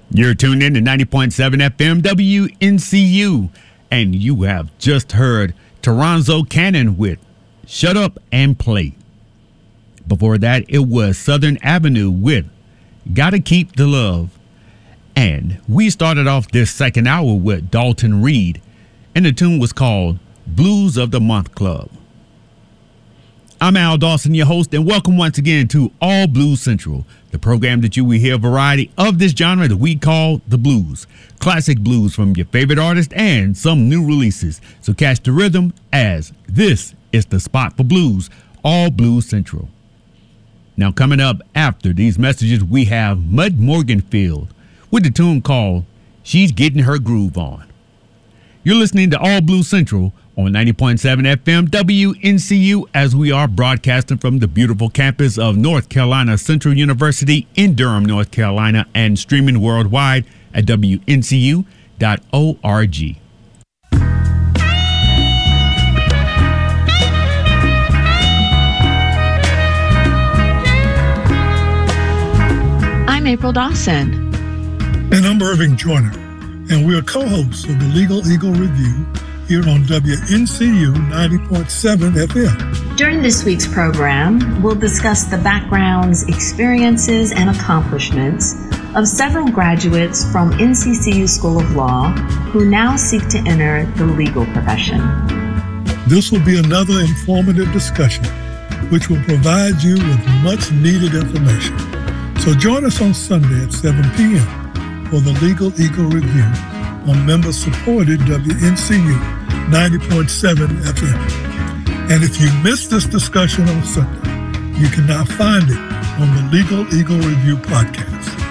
You're tuned in to 90.7 FM WNCU, and you have just heard Toronzo Cannon with Shut Up and Play. Before that, it was Southern Avenue with Gotta Keep the Love. And we started off this second hour with Dalton Reed, and the tune was called Blues of the Month Club. I'm Al Dawson, your host, and welcome once again to All Blues Central, the program that you will hear a variety of this genre that we call the blues. Classic blues from your favorite artist and some new releases. So catch the rhythm as this is the spot for blues, All Blues Central. Now coming up after these messages, we have Mud Morganfield with the tune called She's Getting Her Groove On. You're listening to All Blues Central on 90.7 FM WNCU as we are broadcasting from the beautiful campus of North Carolina Central University in Durham, North Carolina, and streaming worldwide at WNCU.org. I'm April Dawson. And I'm Irving Joyner, and we're co-hosts of the Legal Eagle Review here on WNCU 90.7 FM. During this week's program, we'll discuss the backgrounds, experiences, and accomplishments of several graduates from NCCU School of Law who now seek to enter the legal profession. This will be another informative discussion which will provide you with much needed information. So join us on Sunday at 7 p.m. for the Legal Eagle Review on member-supported WNCU 90.7 FM. And if you missed this discussion on Sunday, you can now find it on the Legal Eagle Review podcast.